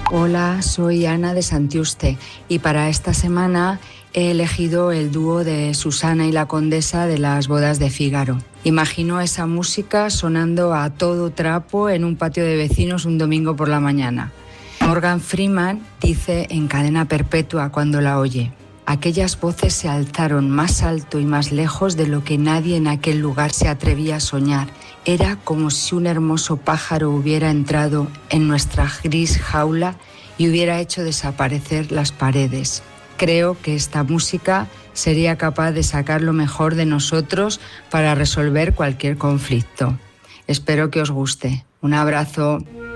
Hola, soy Ana de Santiuste y para esta semana he elegido el dúo de Susana y la Condesa de Las bodas de Fígaro. Imagino esa música sonando a todo trapo en un patio de vecinos un domingo por la mañana. Morgan Freeman dice en Cadena Perpetua cuando la oye: aquellas voces se alzaron más alto y más lejos de lo que nadie en aquel lugar se atrevía a soñar. Era como si un hermoso pájaro hubiera entrado en nuestra gris jaula y hubiera hecho desaparecer las paredes. Creo que esta música sería capaz de sacar lo mejor de nosotros para resolver cualquier conflicto. Espero que os guste. Un abrazo.